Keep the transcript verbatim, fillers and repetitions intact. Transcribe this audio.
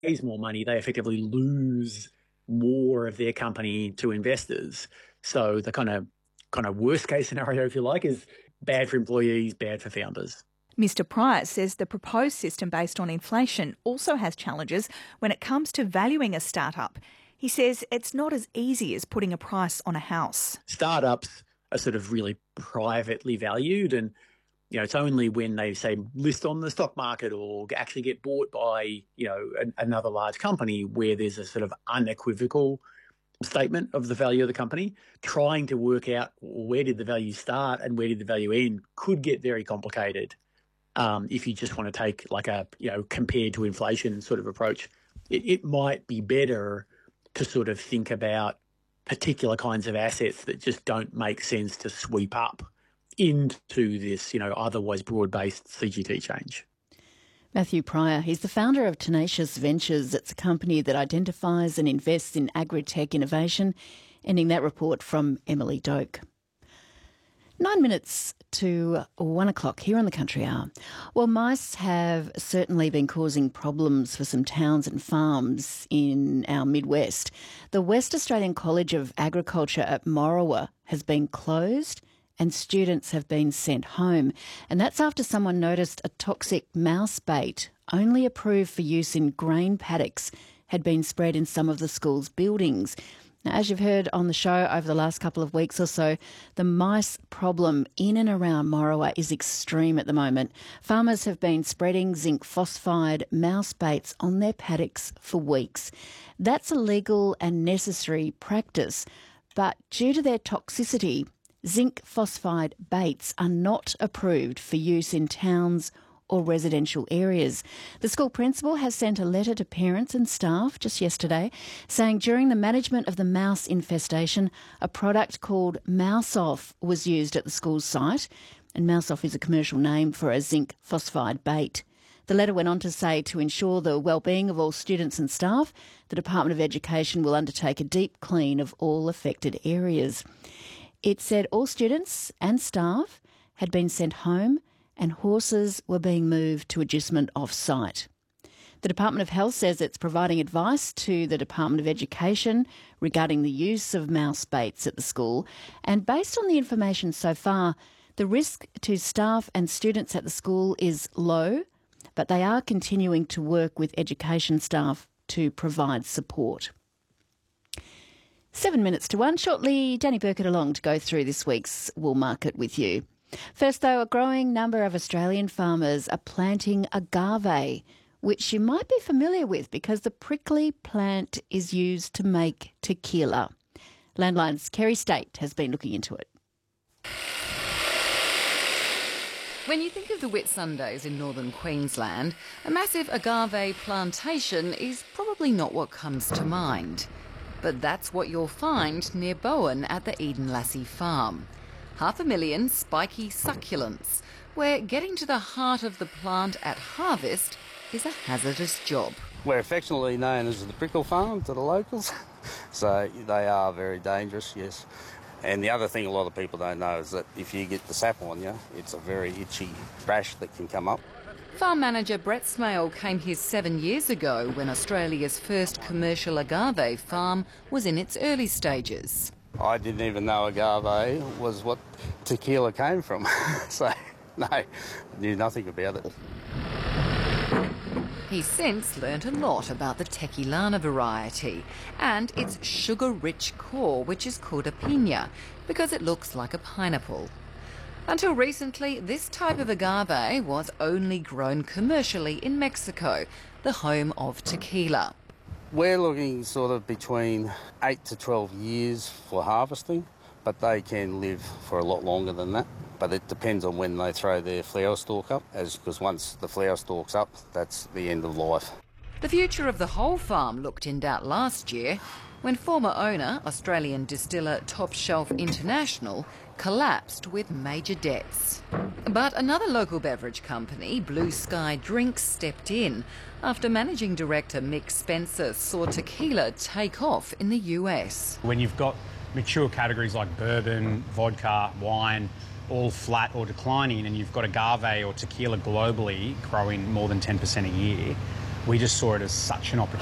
raise more money, they effectively lose more of their company to investors. So the kind of kind of worst case scenario, if you like, is bad for employees, bad for founders. Mister Pryor says the proposed system based on inflation also has challenges when it comes to valuing a startup. He says it's not as easy as putting a price on a house. Startups are sort of really privately valued, and you know, it's only when they, say, list on the stock market or actually get bought by, you know, an, another large company where there's a sort of unequivocal statement of the value of the company. Trying to work out where did the value start and where did the value end could get very complicated um, if you just want to take like a, you know, compared to inflation sort of approach. It, it might be better to sort of think about particular kinds of assets that just don't make sense to sweep up into this, you know, otherwise broad-based C G T change. Matthew Pryor, he's the founder of Tenacious Ventures. It's a company that identifies and invests in agri-tech innovation. Ending that report from Emily Doak. Nine minutes to one o'clock here on the Country Hour. Well, mice have certainly been causing problems for some towns and farms in our Midwest. The West Australian College of Agriculture at Morawa has been closed and students have been sent home. And that's after someone noticed a toxic mouse bait, only approved for use in grain paddocks, had been spread in some of the school's buildings. Now, as you've heard on the show over the last couple of weeks or so, the mice problem in and around Morawa is extreme at the moment. Farmers have been spreading zinc phosphide mouse baits on their paddocks for weeks. That's a legal and necessary practice, but due to their toxicity, zinc phosphide baits are not approved for use in towns or residential areas. The school principal has sent a letter to parents and staff just yesterday saying during the management of the mouse infestation, a product called Mouse Off was used at the school's site, and Mouse Off is a commercial name for a zinc phosphide bait. The letter went on to say to ensure the well-being of all students and staff, the Department of Education will undertake a deep clean of all affected areas. It said all students and staff had been sent home and horses were being moved to agistment off-site. The Department of Health says it's providing advice to the Department of Education regarding the use of mouse baits at the school, and based on the information so far, the risk to staff and students at the school is low, but they are continuing to work with education staff to provide support. Seven minutes to one. Shortly, Danny Burkett along to go through this week's wool market with you. First, though, a growing number of Australian farmers are planting agave, which you might be familiar with because the prickly plant is used to make tequila. Landline's Kerry State has been looking into it. When you think of the Whitsundays in northern Queensland, a massive agave plantation is probably not what comes to mind. But that's what you'll find near Bowen at the Eden Lassie farm. Half a million spiky succulents, where getting to the heart of the plant at harvest is a hazardous job. We're affectionately known as the prickle farm to the locals, so they are very dangerous, yes. And the other thing a lot of people don't know is that if you get the sap on you, it's a very itchy rash that can come up. Farm manager Brett Smale came here seven years ago when Australia's first commercial agave farm was in its early stages. I didn't even know agave was what tequila came from, so no, knew nothing about it. He's since learnt a lot about the tequilana variety and its sugar-rich core, which is called a piña, because it looks like a pineapple. Until recently, this type of agave was only grown commercially in Mexico, the home of tequila. We're looking sort of between eight to twelve years for harvesting, but they can live for a lot longer than that. But it depends on when they throw their flower stalk up, as because once the flower stalk's up, that's the end of life. The future of the whole farm looked in doubt last year when former owner, Australian distiller Top Shelf International, collapsed with major debts. But another local beverage company, Blue Sky Drinks, stepped in after managing director Mick Spencer saw tequila take off in the U S. When you've got mature categories like bourbon, vodka, wine, all flat or declining, and you've got agave or tequila globally growing more than ten percent a year, we just saw it as such an opportunity.